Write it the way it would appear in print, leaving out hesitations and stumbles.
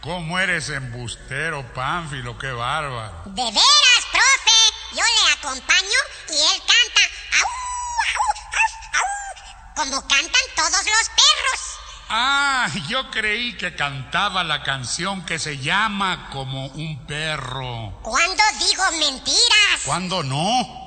¿Cómo eres embustero, Pánfilo? ¡Qué bárbaro! De veras, profe. Yo le acompaño y él canta. ¡Au, au, au, au! Como cantan todos los perros. Ah, yo creí que cantaba la canción que se llama Como un perro. ¿Cuándo digo mentiras? ¿Cuándo no?